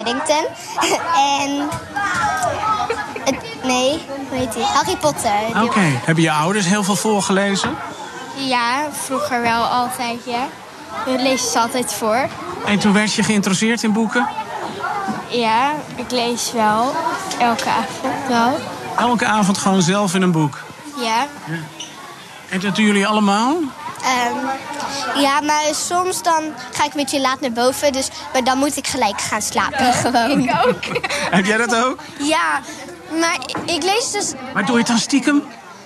Paddington. En... Nee, hoe heet die? Harry Potter. Oké. Hebben je ouders heel veel voorgelezen? Ja, vroeger wel altijd, ja. We lezen ze altijd voor. En toen werd je geïnteresseerd in boeken? Ja, ik lees wel. Elke avond wel. Elke avond gewoon zelf in een boek? Ja. En dat doen jullie allemaal? Ja, maar soms dan ga ik een beetje laat naar boven. Maar dan moet ik gelijk gaan slapen gewoon. Ik ook. Heb jij dat ook? Ja, maar ik lees dus... Maar doe je het dan stiekem?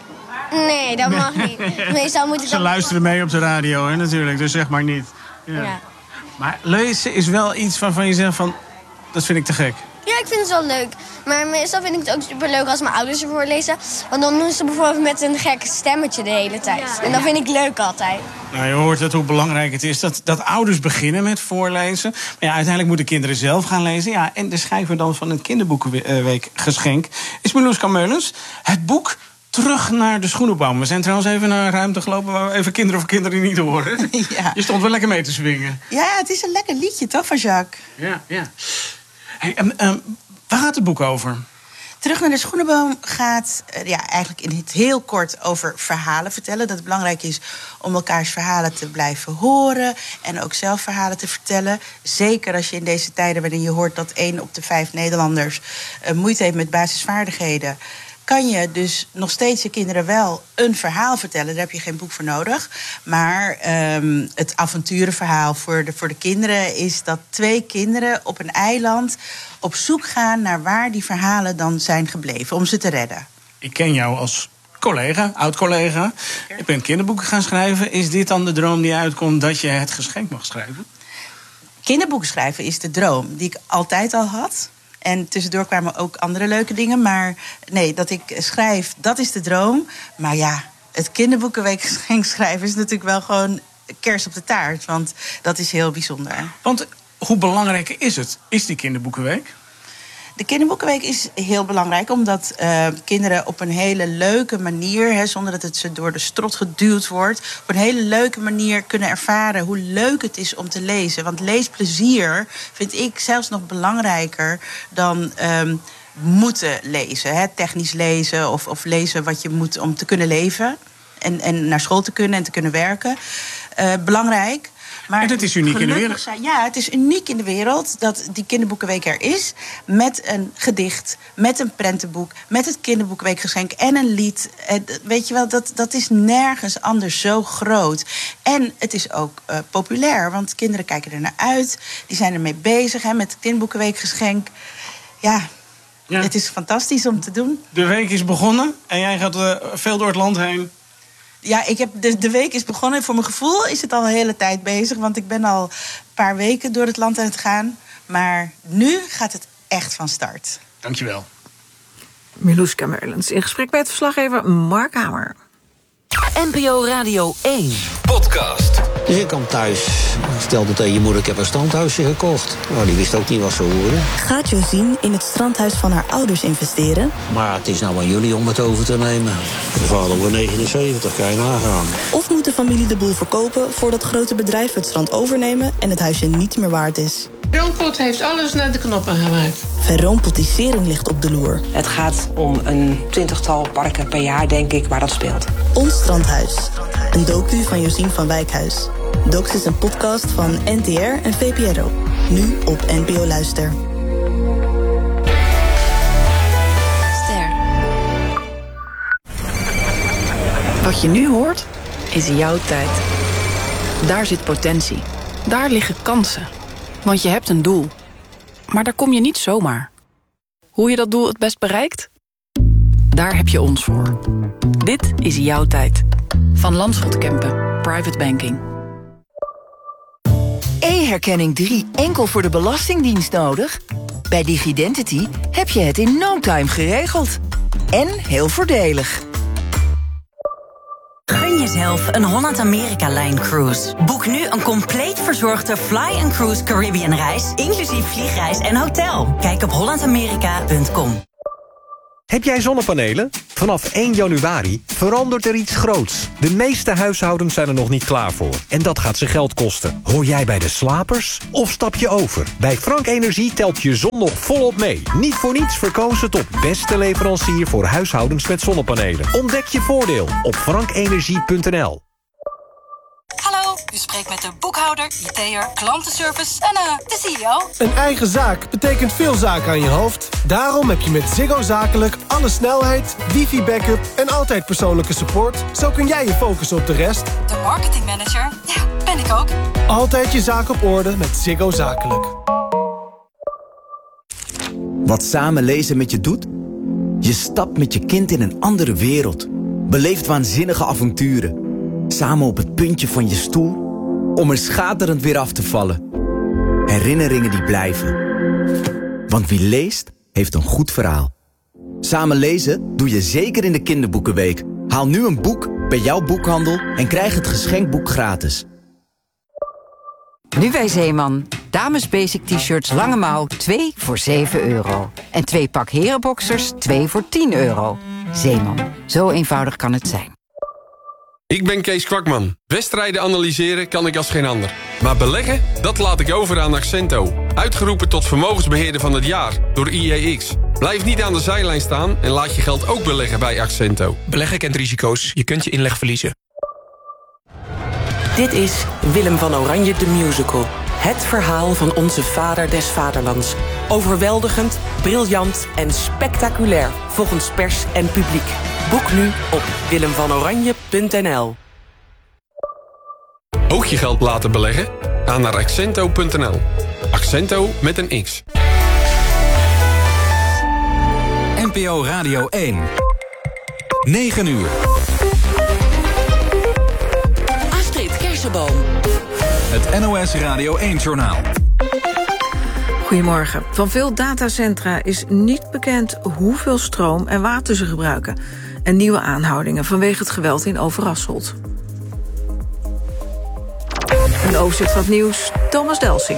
Nee, dat mag niet. Meestal moet ik Ze luisteren mee op de radio, hè, natuurlijk. Dus zeg maar niet. Ja. Maar lezen is wel iets waarvan je zegt van... Dat vind ik te gek. Ja, ik vind het wel leuk. Maar meestal vind ik het ook superleuk als mijn ouders ervoor lezen. Want dan doen ze bijvoorbeeld met een gek stemmetje de hele tijd. Ja. En dat vind ik leuk altijd. Nou, je hoort het hoe belangrijk het is dat ouders beginnen met voorlezen. Maar ja, uiteindelijk moeten kinderen zelf gaan lezen. Ja, en de schrijver dan van het kinderboekenweekgeschenk is Milouska Meulens. Het boek Terug naar de Schoenenboom. We zijn trouwens even naar een ruimte gelopen waar we even kinderen of kinderen niet horen. Ja. Je stond wel lekker mee te swingen. Ja, het is een lekker liedje, toch, van Jacques? Ja. Hey, waar gaat het boek over? Terug naar de Schoenenboom gaat eigenlijk in het heel kort over verhalen vertellen. Dat het belangrijk is om elkaars verhalen te blijven horen. En ook zelf verhalen te vertellen. Zeker als je in deze tijden waarin je hoort dat 1 op de 5 Nederlanders moeite heeft met basisvaardigheden. Kan je dus nog steeds je kinderen wel een verhaal vertellen. Daar heb je geen boek voor nodig. Maar het avonturenverhaal voor de kinderen is dat 2 kinderen op een eiland op zoek gaan naar waar die verhalen dan zijn gebleven. Om ze te redden. Ik ken jou als collega, oud-collega. Ik ben kinderboeken gaan schrijven. Is dit dan de droom die uitkomt dat je het geschenk mag schrijven? Kinderboeken schrijven is de droom die ik altijd al had. En tussendoor kwamen ook andere leuke dingen. Maar nee, dat ik schrijf, dat is de droom. Maar ja, het kinderboekenweekgeschenk schrijven is natuurlijk wel gewoon kers op de taart. Want dat is heel bijzonder. Want hoe belangrijk is het? Is die kinderboekenweek? De kinderboekenweek is heel belangrijk omdat kinderen op een hele leuke manier, zonder dat het ze door de strot geduwd wordt, op een hele leuke manier kunnen ervaren hoe leuk het is om te lezen. Want leesplezier vind ik zelfs nog belangrijker dan moeten lezen. Technisch lezen of lezen wat je moet om te kunnen leven en naar school te kunnen en te kunnen werken. Belangrijk. Maar en het is uniek in de wereld. Ja, het is uniek in de wereld dat die kinderboekenweek er is. Met een gedicht, met een prentenboek, met het kinderboekenweekgeschenk en een lied. Weet je wel, dat is nergens anders zo groot. En het is ook populair, want kinderen kijken er naar uit. Die zijn ermee bezig met het kinderboekenweekgeschenk. Ja, het is fantastisch om te doen. De week is begonnen en jij gaat veel door het land heen. Ja, de week is begonnen. Voor mijn gevoel is het al een hele tijd bezig. Want ik ben al een paar weken door het land aan het gaan. Maar nu gaat het echt van start. Dankjewel. Milouska Meulens in gesprek met verslaggever Mark Hamer. NPO Radio 1 podcast. Dus ik kwam thuis, stelde tegen je moeder, ik heb een strandhuisje gekocht. Nou, die wist ook niet wat ze hoorden. Gaat Josien in het strandhuis van haar ouders investeren? Maar het is nou aan jullie om het over te nemen. De vader wordt 79, kan je nagaan. Of moet de familie de boel verkopen voordat grote bedrijven het strand overnemen en het huisje niet meer waard is? Roompot heeft alles naar de knoppen gemaakt. Verroompotisering ligt op de loer. Het gaat om een 20-tal parken per jaar, denk ik, waar dat speelt. Ons Strandhuis. Een docu van Josien van Wijkhuis. Docs is een podcast van NTR en VPRO. Nu op NPO Luister. Ster. Wat je nu hoort, is jouw tijd. Daar zit potentie. Daar liggen kansen. Want je hebt een doel. Maar daar kom je niet zomaar. Hoe je dat doel het best bereikt? Daar heb je ons voor. Dit is jouw tijd. Van Landschot Kempen. Private Banking. E-herkenning 3 enkel voor de Belastingdienst nodig? Bij Digidentity heb je het in no time geregeld. En heel voordelig. Gun jezelf een Holland-Amerika-lijn-cruise. Boek nu een compleet verzorgde Fly&Cruise Caribbean-reis, inclusief vliegreis en hotel. Kijk op hollandamerika.com. Heb jij zonnepanelen? Vanaf 1 januari verandert er iets groots. De meeste huishoudens zijn er nog niet klaar voor. En dat gaat ze geld kosten. Hoor jij bij de slapers? Of stap je over? Bij Frank Energie telt je zon nog volop mee. Niet voor niets verkozen tot beste leverancier voor huishoudens met zonnepanelen. Ontdek je voordeel op frankenergie.nl. Hallo, u spreekt met de boekhouder, IT'er, klantenservice en de CEO. Een eigen zaak betekent veel zaken aan je hoofd. Daarom heb je met Ziggo Zakelijk alle snelheid, wifi-backup en altijd persoonlijke support. Zo kun jij je focussen op de rest. De marketingmanager, ja, ben ik ook. Altijd je zaak op orde met Ziggo Zakelijk. Wat samen lezen met je doet? Je stapt met je kind in een andere wereld. Beleeft waanzinnige avonturen. Samen op het puntje van je stoel, om er schaterend weer af te vallen. Herinneringen die blijven. Want wie leest, heeft een goed verhaal. Samen lezen doe je zeker in de kinderboekenweek. Haal nu een boek bij jouw boekhandel en krijg het geschenkboek gratis. Nu bij Zeeman. Dames basic t-shirts lange mouw 2 voor €7. En 2 pak herenboxers 2 voor €10. Zeeman. Zo eenvoudig kan het zijn. Ik ben Kees Kwakman. Wedstrijden analyseren kan ik als geen ander. Maar beleggen, dat laat ik over aan Accento. Uitgeroepen tot vermogensbeheerder van het jaar door IEX. Blijf niet aan de zijlijn staan en laat je geld ook beleggen bij Accento. Beleggen kent risico's. Je kunt je inleg verliezen. Dit is Willem van Oranje de Musical. Het verhaal van onze vader des vaderlands. Overweldigend, briljant en spectaculair volgens pers en publiek. Boek nu op willemvanoranje.nl. Ook je geld laten beleggen? Ga naar Accento.nl. Accento met een X. NPO Radio 1. 9 uur. Astrid Kersenboom. Het NOS Radio 1-journaal. Goedemorgen. Van veel datacentra is niet bekend hoeveel stroom en water ze gebruiken. En nieuwe aanhoudingen vanwege het geweld in Overasselt. Een overzicht van het nieuws, Thomas Delsing.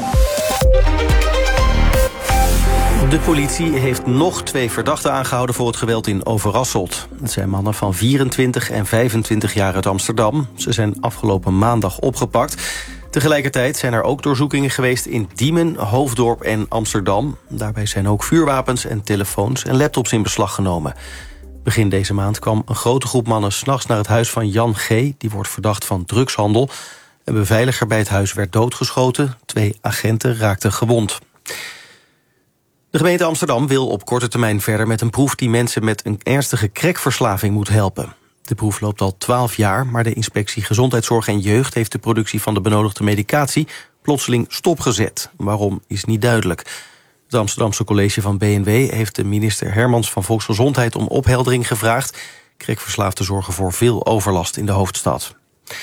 De politie heeft nog 2 verdachten aangehouden voor het geweld in Overasselt. Het zijn mannen van 24 en 25 jaar uit Amsterdam. Ze zijn afgelopen maandag opgepakt. Tegelijkertijd zijn er ook doorzoekingen geweest in Diemen, Hoofddorp en Amsterdam. Daarbij zijn ook vuurwapens en telefoons en laptops in beslag genomen. Begin deze maand kwam een grote groep mannen 's nachts naar het huis van Jan G. Die wordt verdacht van drugshandel. Een beveiliger bij het huis werd doodgeschoten. 2 agenten raakten gewond. De gemeente Amsterdam wil op korte termijn verder met een proef die mensen met een ernstige crackverslaving moet helpen. De proef loopt al 12 jaar, maar de inspectie Gezondheidszorg en Jeugd heeft de productie van de benodigde medicatie plotseling stopgezet. Waarom is niet duidelijk. Het Amsterdamse college van BNW heeft de minister Hermans van Volksgezondheid om opheldering gevraagd. Crackverslaafden zorgen voor veel overlast in de hoofdstad.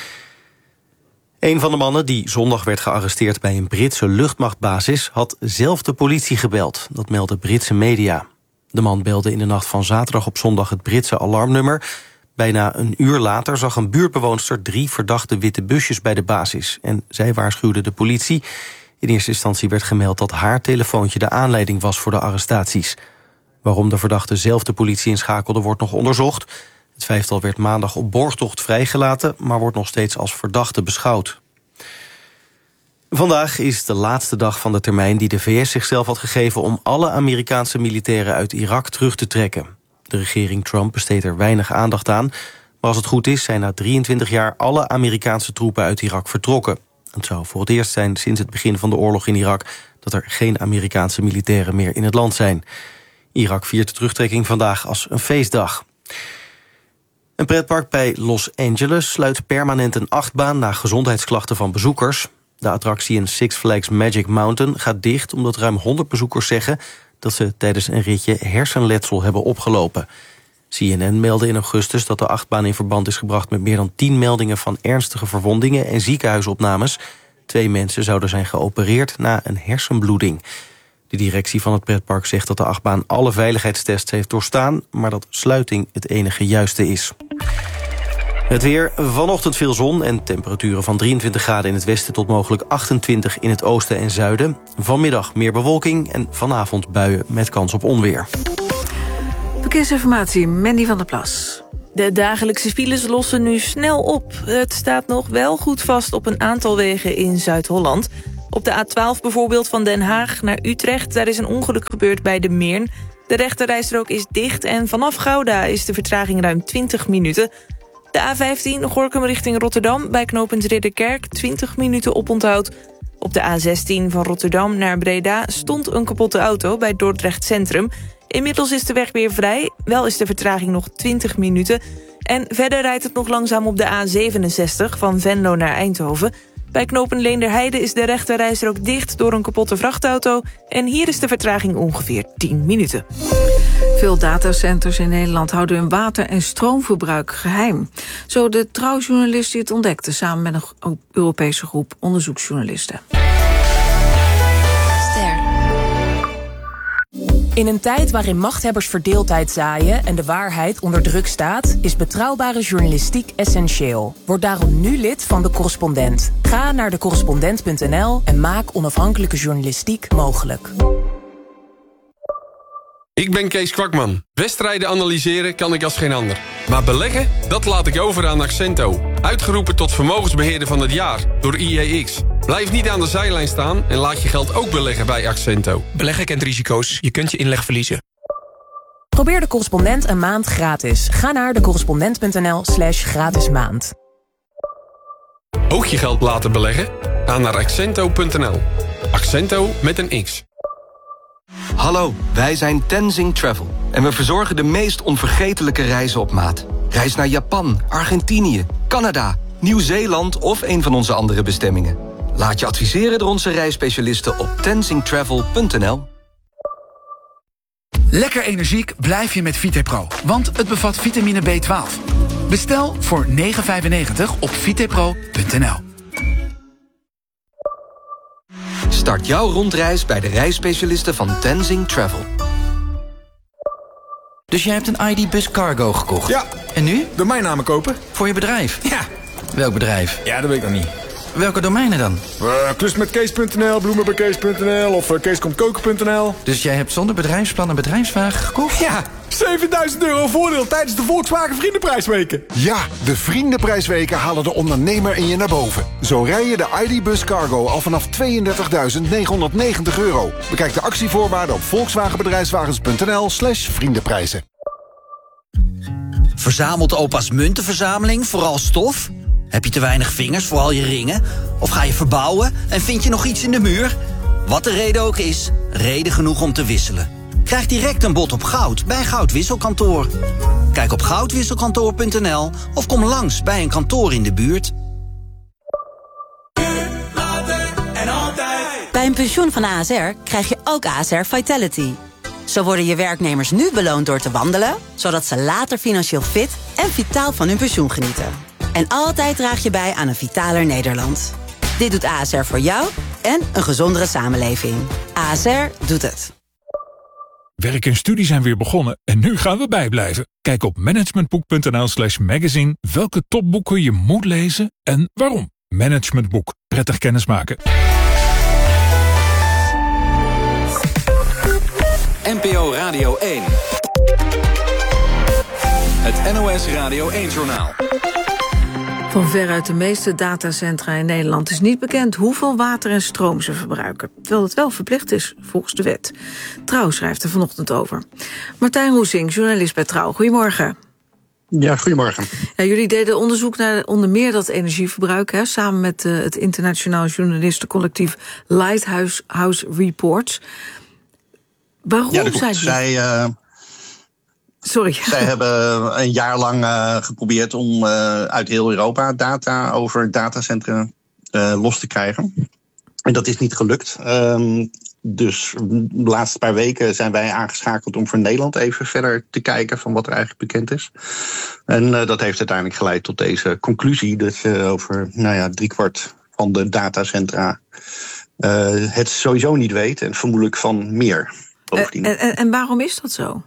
Een van de mannen die zondag werd gearresteerd bij een Britse luchtmachtbasis had zelf de politie gebeld. Dat meldden Britse media. De man belde in de nacht van zaterdag op zondag het Britse alarmnummer. Bijna een uur later zag een buurtbewoonster 3 verdachte witte busjes bij de basis. En zij waarschuwde de politie. In eerste instantie werd gemeld dat haar telefoontje de aanleiding was voor de arrestaties. Waarom de verdachte zelf de politie inschakelde wordt nog onderzocht. Het 5-tal werd maandag op borgtocht vrijgelaten, maar wordt nog steeds als verdachte beschouwd. Vandaag is de laatste dag van de termijn die de VS zichzelf had gegeven om alle Amerikaanse militairen uit Irak terug te trekken. De regering Trump besteedt er weinig aandacht aan, maar als het goed is zijn na 23 jaar alle Amerikaanse troepen uit Irak vertrokken. Het zou voor het eerst zijn sinds het begin van de oorlog in Irak dat er geen Amerikaanse militairen meer in het land zijn. Irak viert de terugtrekking vandaag als een feestdag. Een pretpark bij Los Angeles sluit permanent een achtbaan na gezondheidsklachten van bezoekers. De attractie in Six Flags Magic Mountain gaat dicht omdat ruim 100 bezoekers zeggen dat ze tijdens een ritje hersenletsel hebben opgelopen. CNN meldde in augustus dat de achtbaan in verband is gebracht met meer dan 10 meldingen van ernstige verwondingen en ziekenhuisopnames. 2 mensen zouden zijn geopereerd na een hersenbloeding. De directie van het pretpark zegt dat de achtbaan alle veiligheidstests heeft doorstaan, maar dat sluiting het enige juiste is. Het weer, vanochtend veel zon en temperaturen van 23 graden in het westen tot mogelijk 28 in het oosten en zuiden. Vanmiddag meer bewolking en vanavond buien met kans op onweer. Verkeersinformatie, Mandy van der Plas. De dagelijkse files lossen nu snel op. Het staat nog wel goed vast op een aantal wegen in Zuid-Holland. Op de A12 bijvoorbeeld van Den Haag naar Utrecht. Daar is een ongeluk gebeurd bij de Meern. De rechterrijstrook is dicht en vanaf Gouda is de vertraging ruim 20 minuten. De A15 Gorinchem richting Rotterdam bij knooppunt Ridderkerk 20 minuten oponthoud. Op de A16 van Rotterdam naar Breda stond een kapotte auto bij Dordrecht Centrum. Inmiddels is de weg weer vrij, wel is de vertraging nog 20 minuten. En verder rijdt het nog langzaam op de A67 van Venlo naar Eindhoven. Bij knooppunt Leenderheide is de rechterrijstrook dicht door een kapotte vrachtauto. En hier is de vertraging ongeveer 10 minuten. Veel datacenters in Nederland houden hun water- en stroomverbruik geheim. Zo de Trouw-journalist die het ontdekte samen met een Europese groep onderzoeksjournalisten. In een tijd waarin machthebbers verdeeldheid zaaien en de waarheid onder druk staat, is betrouwbare journalistiek essentieel. Word daarom nu lid van De Correspondent. Ga naar decorrespondent.nl en maak onafhankelijke journalistiek mogelijk. Ik ben Kees Kwakman. Wedstrijden analyseren kan ik als geen ander. Maar beleggen, dat laat ik over aan Accento. Uitgeroepen tot vermogensbeheerder van het jaar door IEX. Blijf niet aan de zijlijn staan en laat je geld ook beleggen bij Accento. Beleggen kent risico's. Je kunt je inleg verliezen. Probeer De Correspondent een maand gratis. Ga naar decorrespondent.nl/gratis maand. Ook je geld laten beleggen? Ga naar Accento.nl. Accento met een X. Hallo, wij zijn Tenzing Travel. En we verzorgen de meest onvergetelijke reizen op maat. Reis naar Japan, Argentinië, Canada, Nieuw-Zeeland of een van onze andere bestemmingen. Laat je adviseren door onze reisspecialisten op tenzingtravel.nl. Lekker energiek blijf je met VitePro, want het bevat vitamine B12. Bestel voor €9,95 op vitepro.nl. Start jouw rondreis bij de reisspecialisten van Tenzing Travel. Dus jij hebt een ID-Bus Cargo gekocht? Ja. En nu? Domeinnamen kopen. Voor je bedrijf? Ja. Welk bedrijf? Ja, dat weet ik nog niet. Welke domeinen dan? Klusmetkees.nl, bloemenbekees.nl of keeskomtkoken.nl. Dus jij hebt zonder bedrijfsplan een bedrijfswagen gekocht? Ja, €7.000 voordeel tijdens de Volkswagen Vriendenprijsweken. Ja, de Vriendenprijsweken halen de ondernemer in je naar boven. Zo rij je de ID-Bus Cargo al vanaf €32.990. Bekijk de actievoorwaarden op volkswagenbedrijfswagens.nl/vriendenprijzen. Verzamelt opa's muntenverzameling vooral stof? Heb je te weinig vingers voor al je ringen? Of ga je verbouwen en vind je nog iets in de muur? Wat de reden ook is, reden genoeg om te wisselen. Krijg direct een bod op goud bij Goudwisselkantoor. Kijk op goudwisselkantoor.nl of kom langs bij een kantoor in de buurt. Bij een pensioen van ASR krijg je ook ASR Vitality. Zo worden je werknemers nu beloond door te wandelen, zodat ze later financieel fit en vitaal van hun pensioen genieten. En altijd draag je bij aan een vitaler Nederland. Dit doet ASR voor jou en een gezondere samenleving. ASR doet het. Werk en studie zijn weer begonnen en nu gaan we bijblijven. Kijk op managementboek.nl/magazine welke topboeken je moet lezen en waarom. Managementboek. Prettig kennismaken. NPO Radio 1. Het NOS Radio 1-journaal. Van veruit de meeste datacentra in Nederland is niet bekend hoeveel water en stroom ze verbruiken. Terwijl het wel verplicht is volgens de wet. Trouw schrijft er vanochtend over. Martijn Roesing, journalist bij Trouw. Goedemorgen. Ja, goedemorgen. Ja, jullie deden onderzoek naar onder meer dat energieverbruik, hè, samen met het internationaal journalistencollectief Lighthouse Reports. Waarom zijn die? Zij hebben een jaar lang geprobeerd om uit heel Europa data over datacentra los te krijgen. En dat is niet gelukt. Dus de laatste paar weken zijn wij aangeschakeld om voor Nederland even verder te kijken van wat er eigenlijk bekend is. En dat heeft uiteindelijk geleid tot deze conclusie dat je over 3/4 van de datacentra het sowieso niet weet en vermoedelijk van meer. En waarom is dat zo?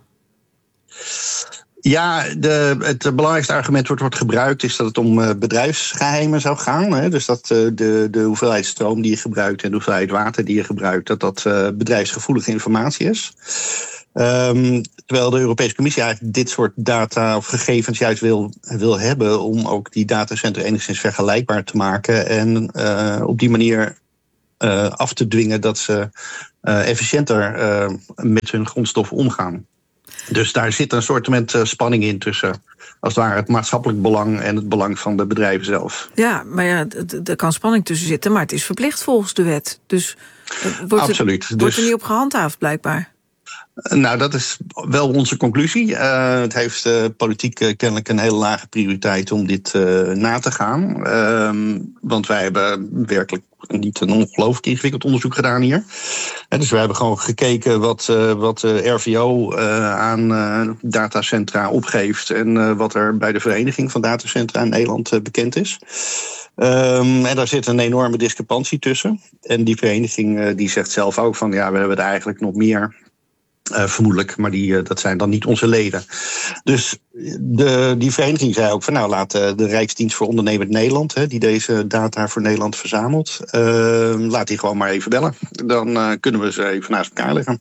Ja, het belangrijkste argument wordt gebruikt is dat het om bedrijfsgeheimen zou gaan. Hè? Dus dat de hoeveelheid stroom die je gebruikt en de hoeveelheid water die je gebruikt, dat bedrijfsgevoelige informatie is. Terwijl de Europese Commissie eigenlijk dit soort data of gegevens juist wil hebben om ook die datacentra enigszins vergelijkbaar te maken en op die manier af te dwingen dat ze efficiënter met hun grondstoffen omgaan. Dus daar zit een soort spanning in tussen, als het ware, het maatschappelijk belang en het belang van de bedrijven zelf. Ja, maar ja, er kan spanning tussen zitten, maar het is verplicht volgens de wet. Dus wordt er niet op gehandhaafd, blijkbaar? Nou, dat is wel onze conclusie. Het heeft politiek kennelijk een hele lage prioriteit om dit na te gaan. Want wij hebben werkelijk niet een ongelooflijk ingewikkeld onderzoek gedaan hier. Dus we hebben gewoon gekeken wat RVO aan datacentra opgeeft en wat er bij de Vereniging van Datacentra in Nederland bekend is. En daar zit een enorme discrepantie tussen. En die vereniging die zegt zelf ook van ja, we hebben er eigenlijk nog meer. Vermoedelijk, maar dat zijn dan niet onze leden. Dus die vereniging zei ook van nou, laat de Rijksdienst voor Ondernemend Nederland, die deze data voor Nederland verzamelt, laat die gewoon maar even bellen. Dan kunnen we ze even naast elkaar leggen.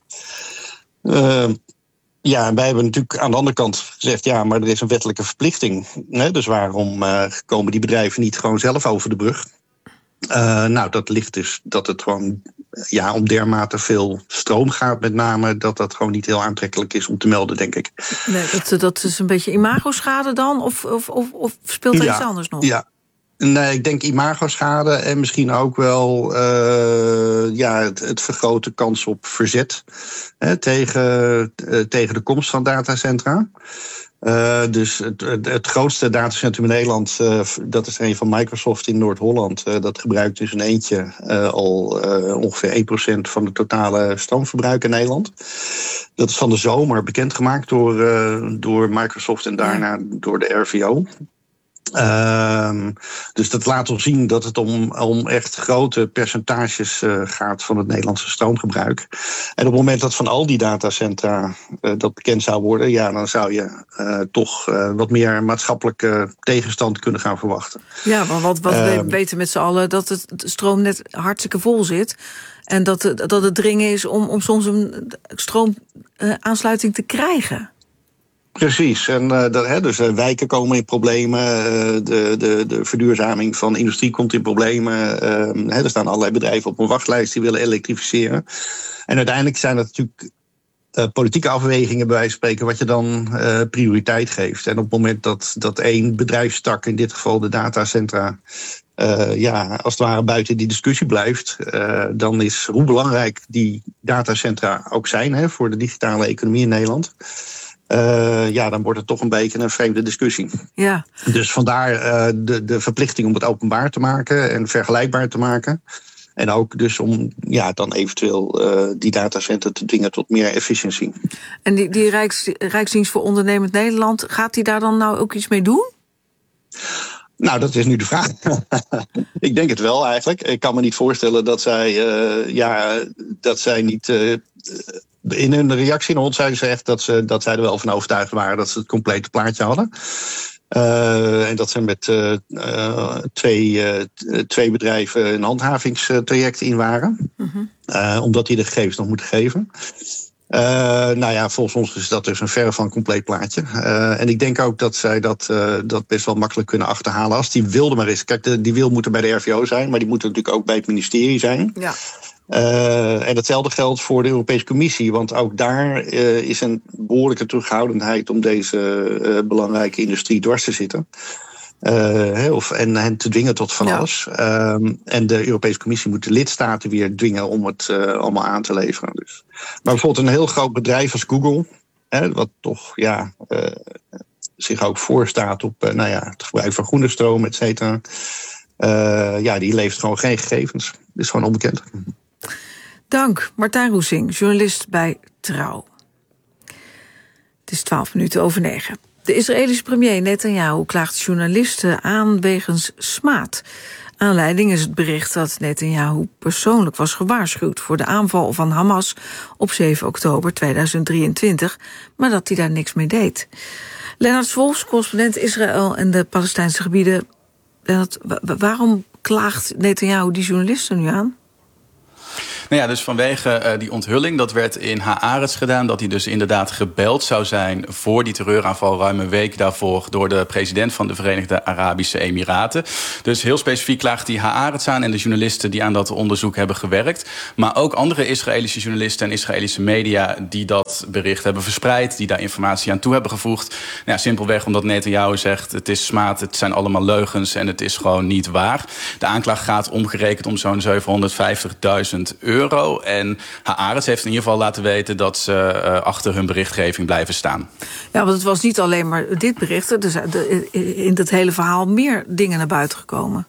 Ja, wij hebben natuurlijk aan de andere kant gezegd ja, maar er is een wettelijke verplichting. Dus waarom komen die bedrijven niet gewoon zelf over de brug? Nou, dat ligt dus dat het gewoon om dermate veel stroom gaat, met name, dat gewoon niet heel aantrekkelijk is om te melden, denk ik. Nee, dat is een beetje imagoschade dan? Of speelt er iets anders nog? Ja. Nee, ik denk imagoschade en misschien ook wel het vergroten kans op verzet tegen de komst van datacentra. Dus het grootste datacentrum in Nederland, dat is een van Microsoft in Noord-Holland. Dat gebruikt dus in eentje al ongeveer 1% van het totale stroomverbruik in Nederland. Dat is van de zomer bekendgemaakt door Microsoft en daarna door de RVO. Dus dat laat ons zien dat het om echt grote percentages gaat van het Nederlandse stroomgebruik. En op het moment dat van al die datacentra dat bekend zou worden, ja, dan zou je toch wat meer maatschappelijke tegenstand kunnen gaan verwachten. Ja, want we weten met z'n allen dat het stroomnet hartstikke vol zit. En dat het dringen is om soms een stroomaansluiting te krijgen. Precies, en dus wijken komen in problemen, de verduurzaming van industrie komt in problemen. Er staan allerlei bedrijven op een wachtlijst die willen elektrificeren. En uiteindelijk zijn dat natuurlijk politieke afwegingen, bij wijze van spreken, wat je dan prioriteit geeft. En op het moment dat één bedrijfstak, in dit geval de datacentra, als het ware buiten die discussie blijft, dan is hoe belangrijk die datacentra ook zijn voor de digitale economie in Nederland. Dan wordt het toch een beetje een vreemde discussie. Ja. Dus vandaar de verplichting om het openbaar te maken en vergelijkbaar te maken. En ook dus om dan eventueel die datacentra te dwingen tot meer efficiëntie. En die Rijksdienst voor Ondernemend Nederland, gaat die daar dan nou ook iets mee doen? Nou, dat is nu de vraag. Ik denk het wel eigenlijk. Ik kan me niet voorstellen dat zij niet. In hun reactie naar ons zeiden ze echt dat zij er wel van overtuigd waren dat ze het complete plaatje hadden. En dat ze met twee bedrijven een handhavingstraject in waren. Mm-hmm. Omdat die de gegevens nog moeten geven. Volgens ons is dat dus een verre van compleet plaatje. En ik denk ook dat zij dat best wel makkelijk kunnen achterhalen. Als die wilde maar eens. Kijk, die wil moeten bij de RVO zijn, maar die moeten natuurlijk ook bij het ministerie zijn. Ja. En hetzelfde geldt voor de Europese Commissie, want ook daar is een behoorlijke terughoudendheid om deze belangrijke industrie dwars te zitten. En hen te dwingen tot van alles. En de Europese Commissie moet de lidstaten weer dwingen om het allemaal aan te leveren. Dus. Maar bijvoorbeeld een heel groot bedrijf als Google, wat toch zich ook voorstaat op het gebruik van groene stroom, et cetera. Die levert gewoon geen gegevens. Dat is gewoon onbekend. Dank, Martijn Roesing, journalist bij Trouw. Het is 9:12. De Israëlische premier Netanyahu klaagt journalisten aan wegens smaad. Aanleiding is het bericht dat Netanyahu persoonlijk was gewaarschuwd voor de aanval van Hamas op 7 oktober 2023, maar dat hij daar niks mee deed. Lennart Swolfs, correspondent Israël en de Palestijnse gebieden. Lennart, waarom klaagt Netanyahu die journalisten nu aan? Nou ja, dus vanwege die onthulling, dat werd in Haaretz gedaan, dat hij dus inderdaad gebeld zou zijn voor die terreuraanval ruim een week daarvoor door de president van de Verenigde Arabische Emiraten. Dus heel specifiek klaagt hij Haaretz aan en de journalisten die aan dat onderzoek hebben gewerkt. Maar ook andere Israëlische journalisten en Israëlische media die dat bericht hebben verspreid, die daar informatie aan toe hebben gevoegd. Nou ja, simpelweg omdat Netanyahu zegt, het is smaad, het zijn allemaal leugens en het is gewoon niet waar. De aanklacht gaat omgerekend om zo'n €750.000. En Haaretz heeft in ieder geval laten weten dat ze achter hun berichtgeving blijven staan. Ja, want het was niet alleen maar dit bericht. Er zijn in dat hele verhaal meer dingen naar buiten gekomen.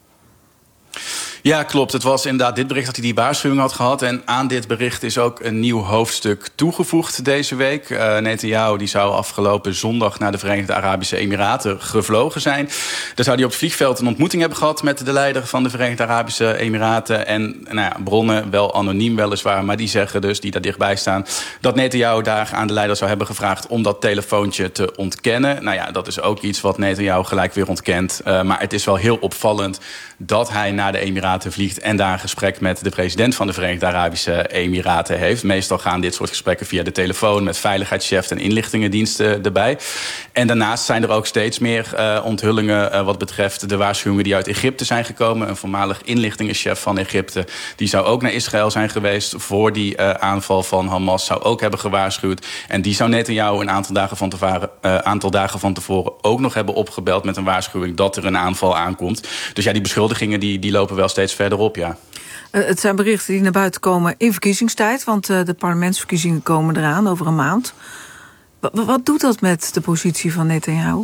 Ja, klopt. Het was inderdaad dit bericht dat hij die waarschuwing had gehad. En aan dit bericht is ook een nieuw hoofdstuk toegevoegd deze week. Netanyahu die zou afgelopen zondag naar de Verenigde Arabische Emiraten gevlogen zijn. Daar zou hij op het vliegveld een ontmoeting hebben gehad met de leider van de Verenigde Arabische Emiraten. En nou ja, bronnen, wel anoniem weliswaar, maar die zeggen dus, die daar dichtbij staan, dat Netanyahu daar aan de leider zou hebben gevraagd om dat telefoontje te ontkennen. Nou ja, dat is ook iets wat Netanyahu gelijk weer ontkent. Maar het is wel heel opvallend dat hij naar de Emiraten vliegt en daar een gesprek met de president van de Verenigde Arabische Emiraten heeft. Meestal gaan dit soort gesprekken via de telefoon met veiligheidschefs en inlichtingendiensten erbij. En daarnaast zijn er ook steeds meer onthullingen wat betreft de waarschuwingen die uit Egypte zijn gekomen. Een voormalig inlichtingenchef van Egypte, die zou ook naar Israël zijn geweest voor die aanval van Hamas, zou ook hebben gewaarschuwd. En die zou Netanyahu een aantal dagen van tevoren ook nog hebben opgebeld met een waarschuwing dat er een aanval aankomt. Dus ja, die beschuldigingen die lopen wel steeds verder op, ja. Het zijn berichten die naar buiten komen in verkiezingstijd, want de parlementsverkiezingen komen eraan over een maand. Wat doet dat met de positie van Netanyahu?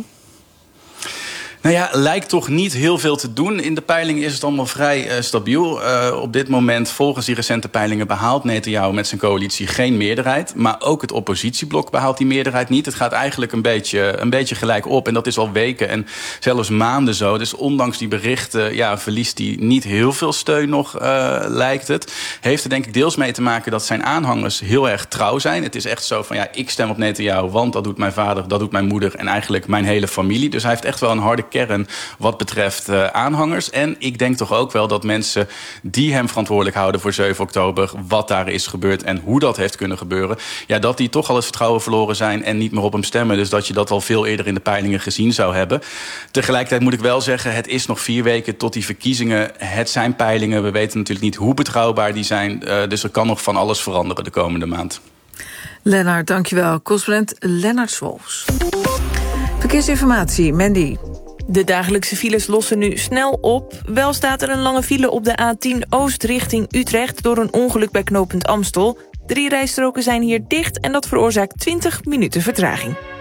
Nou ja, lijkt toch niet heel veel te doen. In de peilingen is het allemaal vrij stabiel. Op dit moment, volgens die recente peilingen, behaalt Netanyahu met zijn coalitie geen meerderheid. Maar ook het oppositieblok behaalt die meerderheid niet. Het gaat eigenlijk een beetje gelijk op. En dat is al weken en zelfs maanden zo. Dus ondanks die berichten verliest hij niet heel veel steun nog, lijkt het. Heeft er denk ik deels mee te maken dat zijn aanhangers heel erg trouw zijn. Het is echt zo van, ik stem op Netanyahu, want dat doet mijn vader, dat doet mijn moeder en eigenlijk mijn hele familie. Dus hij heeft echt wel een harde kern wat betreft aanhangers. En ik denk toch ook wel dat mensen die hem verantwoordelijk houden voor 7 oktober... wat daar is gebeurd en hoe dat heeft kunnen gebeuren... dat die toch al het vertrouwen verloren zijn en niet meer op hem stemmen. Dus dat je dat al veel eerder in de peilingen gezien zou hebben. Tegelijkertijd moet ik wel zeggen, het is nog 4 weken tot die verkiezingen. Het zijn peilingen, we weten natuurlijk niet hoe betrouwbaar die zijn. Dus er kan nog van alles veranderen de komende maand. Lennart, dankjewel. Correspondent Lennart Swolfs. Verkeersinformatie, Mandy. De dagelijkse files lossen nu snel op. Wel staat er een lange file op de A10 Oost richting Utrecht... door een ongeluk bij knooppunt Amstel. 3 rijstroken zijn hier dicht en dat veroorzaakt 20 minuten vertraging.